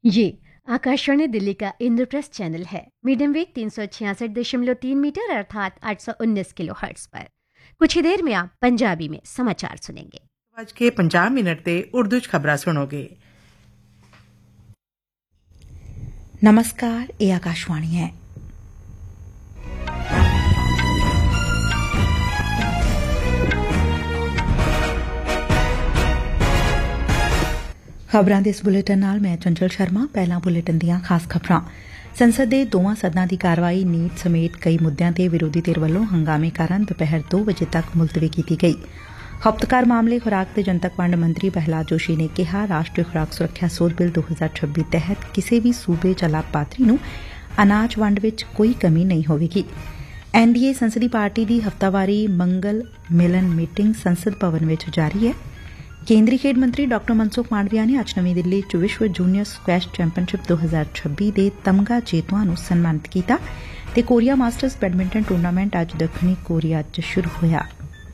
ये आकाशवाणी दिल्ली का इंद्रप्रस्थ चैनल है। मीडियम वेव 366.3 मीटर अर्थात 819 किलो हर्ट्ज पर। कुछ ही देर में आप पंजाबी में समाचार सुनेंगे। आज के 50 मिनट ते उर्दू च खबरां सुनोगे। नमस्कार, ये आकाशवाणी है। ਖਬਰਾਂ ਦੇ ਇਸ ਬੁਲੇਟਿਨ ਨਾਲ ਮੈਂ ਚੰਚਲ ਸ਼ਰਮਾ। ਪਹਿਲਾਂ ਬੁਲੇਟਿਨ ਦੀਆਂ ਖਾਸ ਖਬਰਾਂ। ਸੰਸਦ ਦੇ ਦੋਵਾਂ ਸਦਨਾਂ ਦੀ ਕਾਰਵਾਈ ਨੀਟ ਸਮੇਤ ਕਈ ਮੁੱਦਿਆਂ ਤੇ ਵਿਰੋਧੀ ਧਿਰ ਵੱਲੋਂ ਹੰਗਾਮੇ ਕਾਰਨ ਦੁਪਹਿਰ 2 ਵਜੇ ਤੱਕ ਮੁਲਤਵੀ ਕੀਤੀ ਗਈ। ਖਪਤਕਾਰ ਮਾਮਲੇ, ਖੁਰਾਕ ਤੇ ਜਨਤਕ ਵੰਡ ਮੰਤਰੀ ਪ੍ਰਹਿਲਾਦ ਜੋਸ਼ੀ ਨੇ ਕਿਹਾ, ਰਾਸ਼ਟਰੀ ਖੁਰਾਕ ਸੁਰੱਖਿਆ ਸੋਧ ਬਿੱਲ 2026 ਤਹਿਤ ਕਿਸੇ ਵੀ ਸੂਬੇ ਜਾਂ ਲਾਭਪਾਤਰੀ ਨੂੰ ਅਨਾਜ ਵੰਡ ਵਿੱਚ ਕੋਈ ਕਮੀ ਨਹੀਂ ਹੋਵੇਗੀ। ਐਨਡੀਏ ਸੰਸਦੀ ਪਾਰਟੀ ਦੀ ਹਫ਼ਤਾਵਾਰੀ ਮੰਗਲ ਮਿਲਨ ਮੀਟਿੰਗ ਸੰਸਦ ਭਵਨ ਵਿੱਚ ਜਾਰੀ ਹੈ। ਕੇਂਦਰੀ ਖੇਡ ਮੰਤਰੀ ਡਾ ਮਨਸੁਖ ਮਾਂਡਵੀਆ ਨੇ ਅੱਜ ਨਵੀਂ ਦਿੱਲੀ ਚ ਵਿਸ਼ਵ ਜੂਨੀਅਰ ਸਕੁਐਸ਼ ਚੈਂਪੀਅਨਸ਼ਿਪ 2026 ਦੇ ਤਮਗਾ ਜੇਤੂਆਂ ਨੂੰ ਸਨਮਾਨਿਤ ਕੀਤਾ ਤੇ ਕੋਰੀਆ ਮਾਸਟਰਜ਼ ਬੈਡਮਿੰਟਨ ਟੂਰਨਾਮੈਂਟ ਅੱਜ ਦੱਖਣੀ ਕੋਰੀਆ ਚ ਸ਼ੁਰੂ ਹੋਇਆ।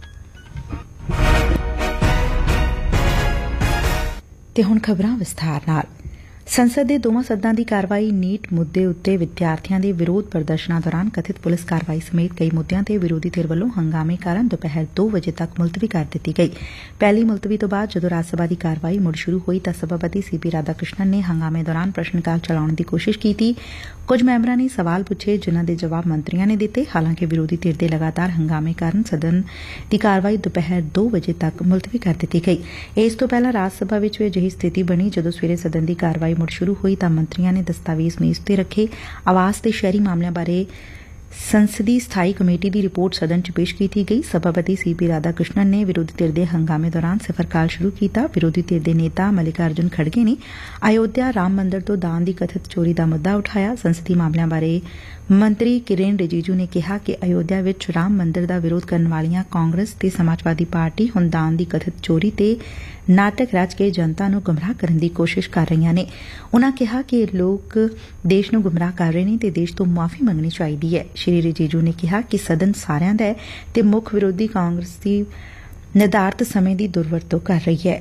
ਤੇ ਹੁਣ ਖਬਰਾਂ ਵਿਸਥਾਰ ਨਾਲ। ਸੰਸਦ ਦੇ ਦੋਵਾਂ ਸਦਨਾਂ ਦੀ ਕਾਰਵਾਈ ਨੀਟ ਮੁੱਦੇ ਉੱਤੇ ਵਿਦਿਆਰਥੀਆਂ ਦੇ ਵਿਰੋਧ ਪ੍ਰਦਰਸ਼ਨਾਂ ਦੌਰਾਨ ਕਥਿਤ ਪੁਲਿਸ ਕਾਰਵਾਈ ਸਮੇਤ ਕਈ ਮੁੱਦਿਆਂ ਤੇ ਵਿਰੋਧੀ ਧਿਰ ਵੱਲੋਂ ਹੰਗਾਮੇ ਕਾਰਨ ਦੁਪਹਿਰ 2 ਵਜੇ ਤੱਕ ਮੁਲਤਵੀ ਕਰ ਦਿੱਤੀ ਗਈ। ਪਹਿਲੀ ਮੁਲਤਵੀ ਤੋਂ ਬਾਅਦ ਜਦੋਂ ਰਾਜ ਸਭਾ ਦੀ ਕਾਰਵਾਈ ਮੁੜ ਸ਼ੁਰੂ ਹੋਈ ਤਾਂ ਸਭਾਪਤੀ ਸੀਪੀ ਰਾਧਾ ਕ੍ਰਿਸ਼ਨਨ ਨੇ ਹੰਗਾਮੇ ਦੌਰਾਨ ਪ੍ਰਸ਼ਨ ਕਾਲ ਚਲਾਉਣ ਦੀ ਕੋਸ਼ਿਸ਼ ਕੀਤੀ। ਕੁਝ ਮੈਂਬਰਾਂ ਨੇ ਸਵਾਲ ਪੁੱਛੇ, ਜਿਨ੍ਹਾਂ ਦੇ ਜਵਾਬ ਮੰਤਰੀਆਂ ਨੇ ਦਿੱਤੇ। ਹਾਲਾਂਕਿ ਵਿਰੋਧੀ ਧਿਰ ਦੇ ਲਗਾਤਾਰ ਹੰਗਾਮੇ ਕਾਰਨ ਸਦਨ ਦੀ ਕਾਰਵਾਈ ਦੁਪਹਿਰ 2 ਵਜੇ ਤੱਕ ਮੁਲਤਵੀ ਕਰ ਦਿੱਤੀ ਗਈ। ਇਸ ਤੋਂ ਪਹਿਲਾਂ ਰਾਜ ਸਭਾ ਵਿੱਚ ਵੀ ਅਜਿਹੀ ਸਥਿਤੀ ਬਣੀ ਜਦੋਂ ਸਵੇਰੇ ਸਦਨ ਦੀ ਕਾਰਵਾਈ ਮੁੜ ਸ਼ੁਰੂ ਹੋਈ ਤਾਂ ਮੰਤਰੀਆਂ ਨੇ ਦਸਤਾਵੇਜ਼ ਮੇਜ਼ ਤੇ ਰੱਖੇ। ਆਵਾਸ ਤੇ ਸ਼ਹਿਰੀ ਮਾਮਲਿਆਂ ਬਾਰੇ ਸੰਸਦੀ ਸਥਾਈ ਕਮੇਟੀ ਦੀ ਰਿਪੋਰਟ ਸਦਨ ਚ ਪੇਸ਼ ਕੀਤੀ ਗਈ। ਸਭਾਪਤੀ ਸੀਪੀ ਰਾਧਾ ਕ੍ਰਿਸ਼ਨਨ ਨੇ ਵਿਰੋਧੀ ਧਿਰ ਦੇ ਹੰਗਾਮੇ ਦੌਰਾਨ ਸਿਫਰ ਕਾਲ ਸ਼ੁਰੂ ਕੀਤਾ। ਵਿਰੋਧੀ ਧਿਰ ਦੇ ਨੇਤਾ ਮਲਿਕਾਰਜੁਨ ਖੜਗੇ ਨੇ ਅਯੋਧਿਆ ਰਾਮ ਮੰਦਰ ਤੋਂ ਦਾਨ ਦੀ ਕਥਿਤ ਚੋਰੀ ਦਾ ਮੁੱਦਾ ਉਠਾਇਆ। ਸੰਸਦੀ ਮਾਮਲਿਆਂ ਬਾਰੇ ਮੰਤਰੀ ਕਿਰੇਨ ਰਿਜੀਜੂ ਨੇ ਕਿਹਾ ਕਿ ਅਯੋਧਿਆ ਵਿੱਚ ਰਾਮ ਮੰਦਰ ਦਾ ਵਿਰੋਧ ਕਰਨ ਵਾਲੀਆਂ ਕਾਂਗਰਸ ਤੇ ਸਮਾਜਵਾਦੀ ਪਾਰਟੀ ਹੁਣ ਦਾਨ ਦੀ ਕਥਿਤ ਚੋਰੀ ਤੇ ਨਾਟਕ ਰਚ ਕੇ ਜਨਤਾ ਨੂੰ ਗੁੰਮਰਾਹ ਕਰਨ ਦੀ ਕੋਸ਼ਿਸ਼ ਕਰ ਰਹੀਆਂ ਨੇ। ਉਨੂਾਂ ਕਿਹਾ ਕਿ ਇਹ ਲੋਕ ਦੇਸ਼ ਨੂੰ ਗੁੰਮਰਾਹ ਕਰ ਰਹੇ ਨੇ ਤੇ ਦੇਸ਼ ਤੋਂ ਮੁਆਫ਼ੀ ਮੰਗਣੀ ਚਾਹੀਦੀ ਹੈ। ਸ਼੍ਰੀ ਰਿਜੀਜੂ ਨੇ ਕਿਹਾ ਕਿ ਸਦਨ ਸਾਰਿਆਂ ਦਾ ਹੈ ਤੇ ਮੁੱਖ ਵਿਰੋਧੀ ਕਾਂਗਰਸ ਦੀ ਨਿਰਧਾਰਤ ਸਮੇਂ ਦੀ ਦੁਰਵਰਤੋਂ ਕਰ ਰਹੀ ਹੈ।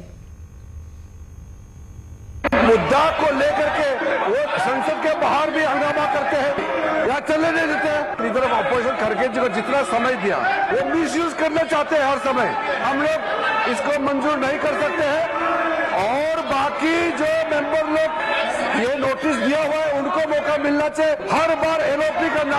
मुद्दा को लेकर के वो संसद के बाहर भी हंगामा करते हैं या चलने नहीं देते हैं। इधर ऑपोजिशन करके जो जितना समय दिया वो मिसयूज करना चाहते हैं हर समय। हम लोग इसको मंजूर नहीं कर सकते हैं और बाकी जो मेंबर लोग ये नोटिस दिया हुआ है उनको मौका मिलना चाहिए। हर बार एलओपी का